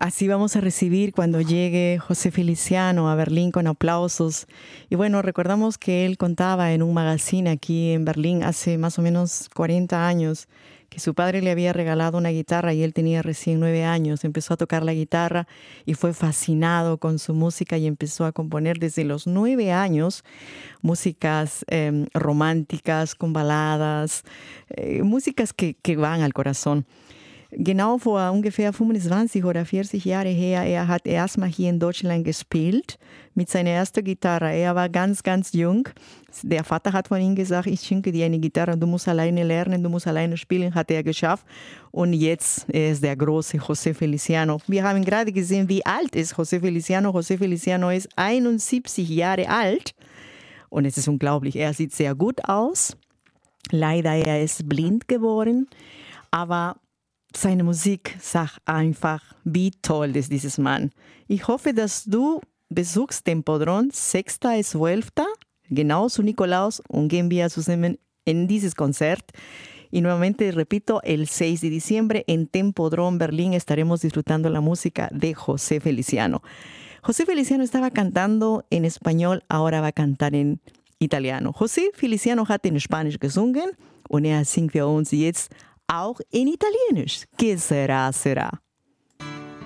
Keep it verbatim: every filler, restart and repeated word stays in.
Así vamos a recibir cuando llegue José Feliciano a Berlín con aplausos. Y bueno, recordamos que él contaba en un magazine aquí en Berlín hace más o menos cuarenta años que su padre le había regalado una guitarra y él tenía recién nueve años. Empezó a tocar la guitarra y fue fascinado con su música y empezó a componer desde los nueve años músicas eh, románticas, con baladas, eh, músicas que, que van al corazón. Genau vor ungefähr fünfundzwanzig oder vierzig Jahre her, er hat erstmal hier in Deutschland gespielt mit seiner ersten Gitarre. Er war ganz, ganz jung. Der Vater hat von ihm gesagt, ich schenke dir eine Gitarre, du musst alleine lernen, du musst alleine spielen, hat er geschafft. Und jetzt ist der große José Feliciano. Wir haben gerade gesehen, wie alt ist José Feliciano. José Feliciano ist einundsiebzig Jahre alt und es ist unglaublich. Er sieht sehr gut aus. Leider, er ist blind geworden, aber seine Musik sagt einfach, wie toll ist dieses Mann. Ich hoffe, dass du besuchst Tempodrom sexta y zwölfta, genau zu Nikolaus, und gehen wir zusammen en dieses Konzert. Y nuevamente repito, el seis de diciembre en Tempodrom, Berlín, estaremos disfrutando la música de José Feliciano. José Feliciano estaba cantando en español, ahora va a cantar en italiano. José Feliciano hat in Spanisch gesungen und er singt für uns jetzt auch in Italienisch. Que será, será.